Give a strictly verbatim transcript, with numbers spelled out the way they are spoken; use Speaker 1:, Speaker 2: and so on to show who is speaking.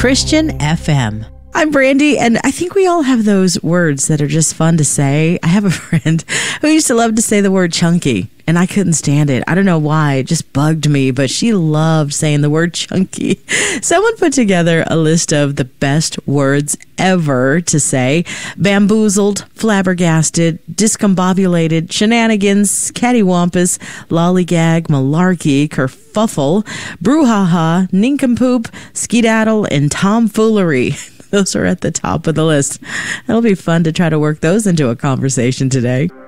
Speaker 1: Christian F M.
Speaker 2: I'm Brandy, and I think we all have those words that are just fun to say. I have a friend who used to love to say the word chunky, and I couldn't stand it. I don't know why. It just bugged me, but she loved saying the word chunky. Someone put together a list of the best words ever to say: bamboozled, flabbergasted, discombobulated, shenanigans, cattywampus, lollygag, malarkey, kerfuffle, brouhaha, nincompoop, skedaddle, and tomfoolery. Those are at the top of the list. It'll be fun to try to work those into a conversation today.